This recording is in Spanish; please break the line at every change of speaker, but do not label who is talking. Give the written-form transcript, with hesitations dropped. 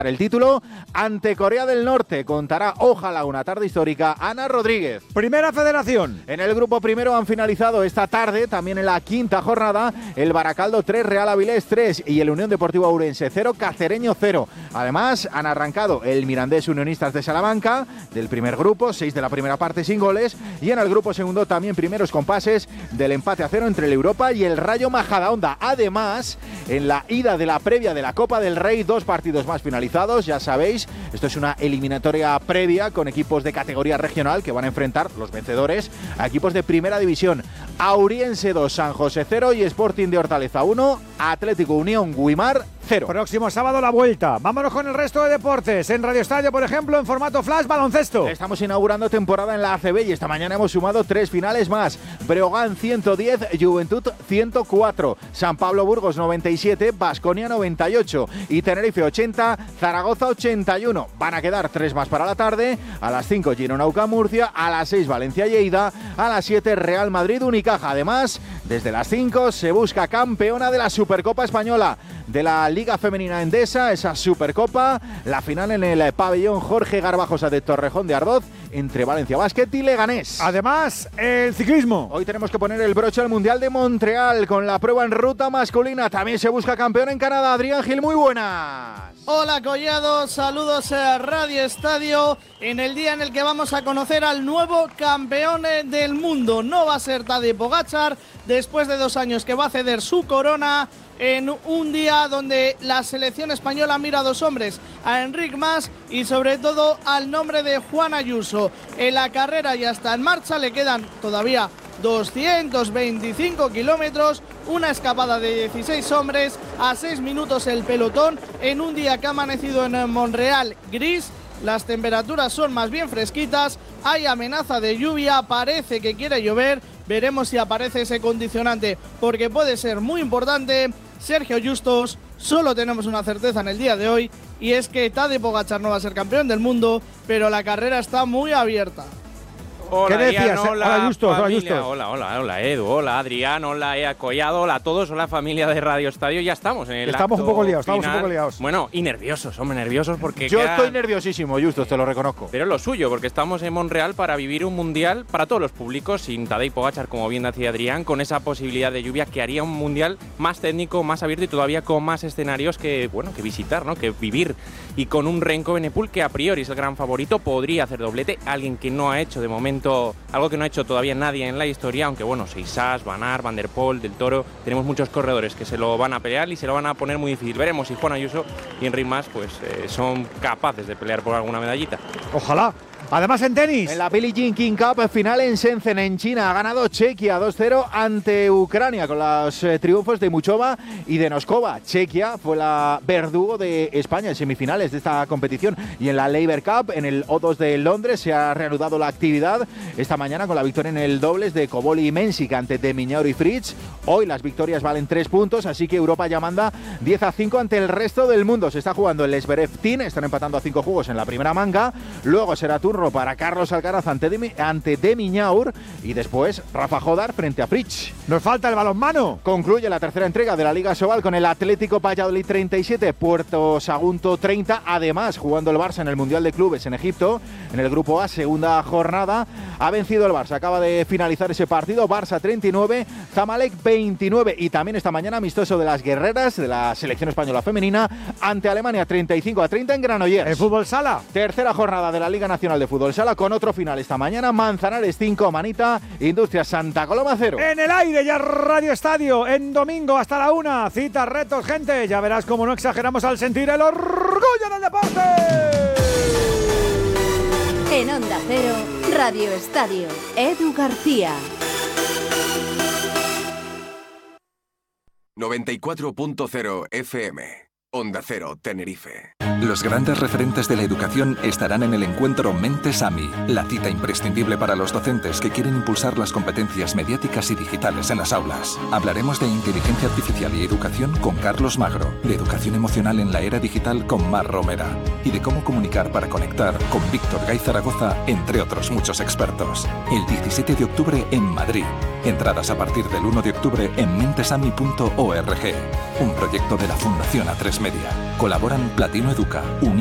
El título ante Corea del Norte. Contará, ojalá, una tarde histórica, Ana Rodríguez.
Primera Federación.
En el grupo primero han finalizado esta tarde, también en la quinta jornada, el Baracaldo 3, Real Avilés 3 y el Unión Deportiva Ourense 0, Cacereño 0. Además, han arrancado el Mirandés Unionistas de Salamanca, del primer grupo, 6 de la primera parte sin goles, y en el grupo segundo también primeros compases del empate a 0 entre el Europa y el Rayo Majadahonda. Además, en la ida de la previa de la Copa del Rey, 2 partidos más finalizados. Ya sabéis, esto es una eliminatoria previa con equipos de categoría regional que van a enfrentar los vencedores a equipos de primera división. Auriense 2, San José 0 y Sporting de Hortaleza 1, Atlético Unión Güimar 0.
Próximo sábado la vuelta. Vámonos con el resto de deportes. En Radio Estadio, por ejemplo, en formato flash, baloncesto.
Estamos inaugurando temporada en la ACB y esta mañana hemos sumado 3 finales más. Breogán 110, Juventud 104, San Pablo Burgos 97, Baskonia 98 y Tenerife 80, Zaragoza 81. Van a quedar 3 más para la tarde. A las 5 Girona UCAM Murcia, a las 6 Valencia Lleida, a las 7 Real Madrid Unicaja. Además, desde las 5 se busca campeona de la Supercopa Española, de la Liga Femenina Endesa, esa Supercopa, la final en el pabellón Jorge Garbajosa de Torrejón de Ardoz, entre Valencia Basket y Leganés.
Además, el ciclismo.
Hoy tenemos que poner el broche al Mundial de Montreal con la prueba en ruta masculina. También se busca campeón en Canadá. Adrián Gil, muy buenas.
Hola Collado, saludos a Radio Estadio en el día en el que vamos a conocer al nuevo campeón del mundo. No va a ser Tadej Pogačar, después de 2 años que va a ceder su corona en un día donde la selección española mira a 2 hombres, a Enric Mas y sobre todo al nombre de Juan Ayuso. En la carrera ya está en marcha, le quedan todavía 225 kilómetros, una escapada de 16 hombres, a 6 minutos el pelotón, en un día que ha amanecido en Montreal gris. Las temperaturas son más bien fresquitas, hay amenaza de lluvia, parece que quiere llover, veremos si aparece ese condicionante porque puede ser muy importante. Sergio Justos, solo tenemos una certeza en el día de hoy y es que Tadej Pogačar no va a ser campeón del mundo, pero la carrera está muy abierta.
Hola, ¿qué decías?
Hola,
Justos,
hola Edu, hola Adrián, hola Ea Collado, hola a todos, hola familia de Radio Estadio. Ya estamos en el
Estamos un poco liados,
final. Bueno, y nerviosos, hombre, nerviosos porque
yo estoy nerviosísimo, Justos, te lo reconozco.
Pero es lo suyo, porque estamos en Montreal para vivir un mundial para todos los públicos, sin Tadej Pogačar, como bien decía Adrián, con esa posibilidad de lluvia que haría un mundial más técnico, más abierto y todavía con más escenarios que visitar, ¿no? Que vivir. Y con un Renko Benepul que a priori es el gran favorito, podría hacer doblete, alguien que no ha hecho de momento algo que no ha hecho todavía nadie en la historia, aunque bueno, Seixas, Van Aert, Van der Poel, Del Toro, tenemos muchos corredores que se lo van a pelear y se lo van a poner muy difícil. Veremos si Juan Ayuso y Enric Mas son capaces de pelear por alguna medallita.
Ojalá. Además en tenis.
En la Billie Jean King Cup final en Shenzhen, en China, ha ganado Chequia 2-0 ante Ucrania con los triunfos de Muchova y de Noskova. Chequia fue la verdugo de España en semifinales de esta competición. Y en la Laver Cup, en el O2 de Londres, se ha reanudado la actividad esta mañana con la victoria en el dobles de Koboli y Mensik ante de Miñaur y Fritz. Hoy las victorias valen 3 puntos, así que Europa ya manda 10-5 ante el resto del mundo. Se está jugando el Zverev Team, están empatando a 5 juegos en la primera manga. Luego será turno para Carlos Alcaraz ante de Miñaur y después Rafa Jodar frente a Fritz.
Nos falta el balonmano.
Concluye la tercera entrega de la Liga Sobal con el Atlético Valladolid 37, Puerto Sagunto 30. Además, jugando el Barça en el Mundial de Clubes en Egipto, en el Grupo A, segunda jornada, ha vencido el Barça. Acaba de finalizar ese partido, Barça 39, Zamalek 29. Y también esta mañana amistoso de las guerreras de la selección española femenina ante Alemania 35-30 en Granollers.
¿En fútbol sala?
Tercera jornada de la Liga Nacional de Fútbol Sala con otro final esta mañana. Manzanares 5, Manita, Industrias Santa Coloma 0.
En el aire ya Radio Estadio, en domingo hasta la 1. Citas, retos, gente. Ya verás cómo no exageramos al sentir el orgullo en el deporte.
En Onda Cero, Radio Estadio, Edu García.
94.0 FM, Onda Cero, Tenerife.
Los grandes referentes de la educación estarán en el encuentro Mentes AMI, la cita imprescindible para los docentes que quieren impulsar las competencias mediáticas y digitales en las aulas. Hablaremos de inteligencia artificial y educación con Carlos Magro, de educación emocional en la era digital con Mar Romera y de cómo comunicar para conectar con Víctor Gay Zaragoza, entre otros muchos expertos. El 17 de octubre en Madrid. Entradas a partir del 1 de octubre en mentesami.org. Un proyecto de la Fundación A3 Media. Colaboran Platino Educa,